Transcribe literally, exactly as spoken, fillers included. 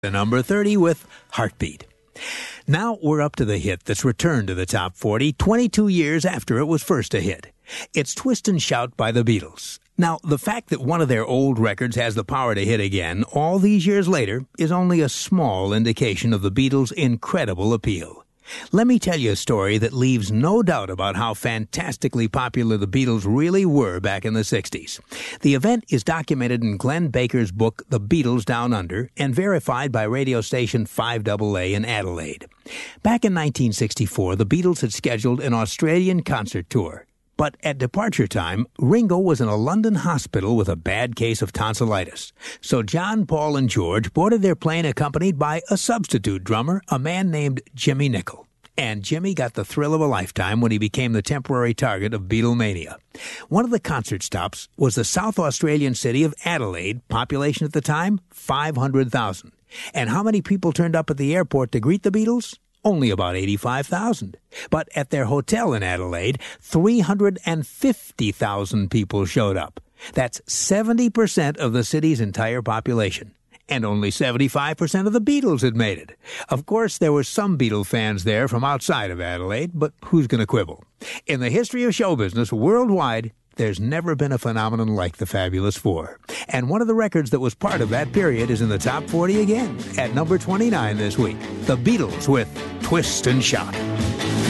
The number thirty with Heartbeat. Now we're up to the hit that's returned to the top forty twenty-two years after it was first a hit. It's Twist and Shout by the Beatles. Now, the fact that one of their old records has the power to hit again all these years later is only a small indication of the Beatles' incredible appeal. Let me tell you a story that leaves no doubt about how fantastically popular the Beatles really were back in the sixties. The event is documented in Glenn Baker's book, The Beatles Down Under, and verified by radio station five A A in Adelaide. Back in nineteen sixty-four, the Beatles had scheduled an Australian concert tour. But at departure time, Ringo was in a London hospital with a bad case of tonsillitis. So John, Paul, and George boarded their plane accompanied by a substitute drummer, a man named Jimmy Nicol. And Jimmy got the thrill of a lifetime when he became the temporary target of Beatlemania. One of the concert stops was the South Australian city of Adelaide, population at the time, five hundred thousand. And how many people turned up at the airport to greet the Beatles? Only about eighty-five thousand. But at their hotel in Adelaide, three hundred fifty thousand people showed up. That's seventy percent of the city's entire population. And only seventy-five percent of the Beatles had made it. Of course, there were some Beatle fans there from outside of Adelaide, but who's going to quibble? In the history of show business worldwide, there's never been a phenomenon like the Fabulous Four. And one of the records that was part of that period is in the top forty again, at number twenty-nine this week. The Beatles with Twist and Shout.